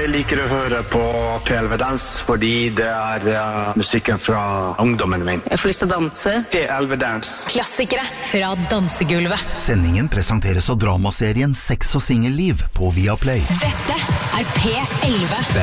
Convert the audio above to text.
Jeg liker å høre på P11 Dans, fordi det musikken fra ungdommen min. Jeg får lyst til å danse. P11 Dans. Klassikere fra dansegulvet. Sendingen presenteres av dramaserien Sex og Singelliv på Viaplay. Dette er P11.